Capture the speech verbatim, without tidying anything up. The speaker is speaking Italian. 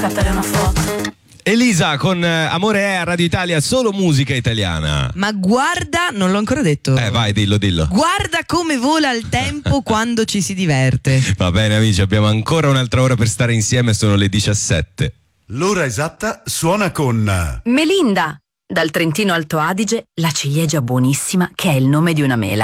scattare una foto. Elisa con eh, Amore è a Radio Italia, solo musica italiana. Ma guarda, non l'ho ancora detto. Eh vai, dillo, dillo. Guarda come vola il tempo quando ci si diverte. Va bene amici, abbiamo ancora un'altra ora per stare insieme, sono le diciassette. L'ora esatta suona con Melinda. Dal Trentino Alto Adige, la ciliegia buonissima che è il nome di una mela.